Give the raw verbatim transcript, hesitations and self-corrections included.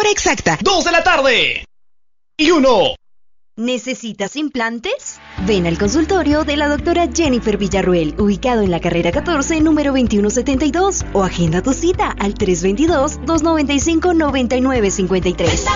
hora exacta, dos de la tarde. Y uno. ¿Necesitas implantes? Ven al consultorio de la doctora Jennifer Villarruel, ubicado en la carrera catorce, número veintiuno setenta y dos, o agenda tu cita al tres dos dos, dos nueve cinco, nueve nueve cinco tres.